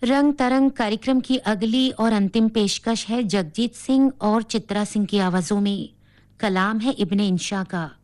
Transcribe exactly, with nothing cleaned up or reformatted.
रंग तरंग कार्यक्रम की अगली और अंतिम पेशकश है जगजीत सिंह और चित्रा सिंह की आवाजों में। कलाम है इब्ने इंशा का।